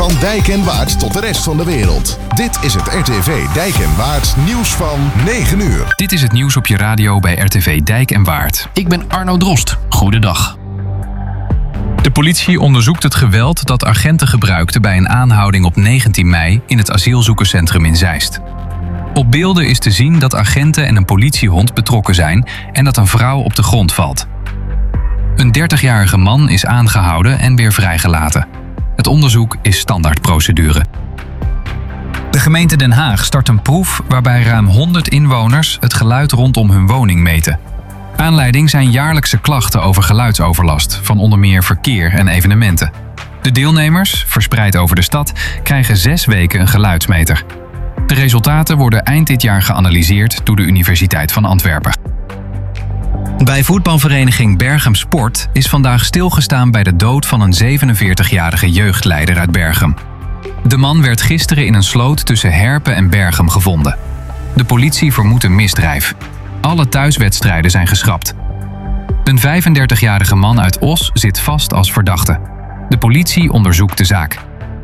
Van Dijk en Waard tot de rest van de wereld. Dit is het RTV Dijk en Waard nieuws van 9 uur. Dit is het nieuws op je radio bij RTV Dijk en Waard. Ik ben Arno Drost. Goedendag. De politie onderzoekt het geweld dat agenten gebruikten bij een aanhouding op 19 mei in het asielzoekerscentrum in Zeist. Op beelden is te zien dat agenten en een politiehond betrokken zijn en dat een vrouw op de grond valt. Een 30-jarige man is aangehouden en weer vrijgelaten. Het onderzoek is standaardprocedure. De gemeente Den Haag start een proef waarbij ruim 100 inwoners het geluid rondom hun woning meten. Aanleiding zijn jaarlijkse klachten over geluidsoverlast van onder meer verkeer en evenementen. De deelnemers, verspreid over de stad, krijgen 6 weken een geluidsmeter. De resultaten worden eind dit jaar geanalyseerd door de Universiteit van Antwerpen. Bij voetbalvereniging Berchem Sport is vandaag stilgestaan bij de dood van een 47-jarige jeugdleider uit Berchem. De man werd gisteren in een sloot tussen Herpen en Berchem gevonden. De politie vermoedt een misdrijf. Alle thuiswedstrijden zijn geschrapt. Een 35-jarige man uit Os zit vast als verdachte. De politie onderzoekt de zaak.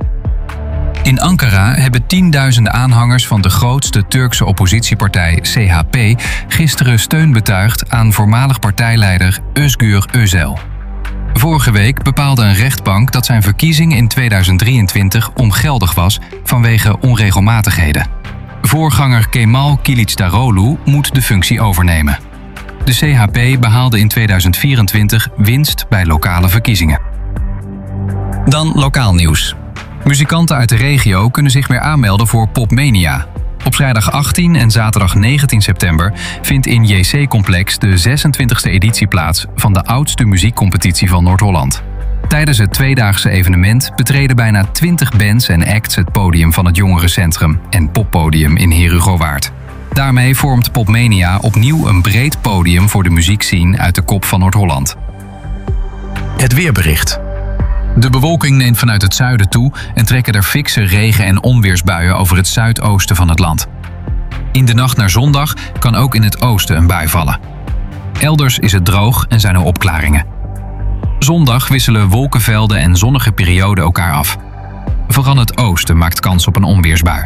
In Ankara hebben tienduizenden aanhangers van de grootste Turkse oppositiepartij CHP gisteren steun betuigd aan voormalig partijleider Özgür Özel. Vorige week bepaalde een rechtbank dat zijn verkiezing in 2023 ongeldig was vanwege onregelmatigheden. Voorganger Kemal Kılıçdaroğlu moet de functie overnemen. De CHP behaalde in 2024 winst bij lokale verkiezingen. Dan lokaal nieuws. Muzikanten uit de regio kunnen zich weer aanmelden voor Popmania. Op vrijdag 18 en zaterdag 19 september vindt in JC-complex de 26e editie plaats van de oudste muziekcompetitie van Noord-Holland. Tijdens het tweedaagse evenement betreden bijna 20 bands en acts het podium van het jongerencentrum en poppodium in Herugowaard. Daarmee vormt Popmania opnieuw een breed podium voor de muziekscene uit de kop van Noord-Holland. Het weerbericht. De bewolking neemt vanuit het zuiden toe en trekken er fikse regen- en onweersbuien over het zuidoosten van het land. In de nacht naar zondag kan ook in het oosten een bui vallen. Elders is het droog en zijn er opklaringen. Zondag wisselen wolkenvelden en zonnige perioden elkaar af. Vooral het oosten maakt kans op een onweersbui.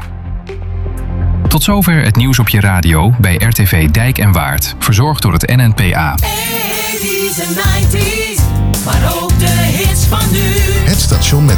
Tot zover het nieuws op je radio bij RTV Dijk en Waard, verzorgd door het NNPA. 80's en 90's, maar ook de hits van nu. Het station met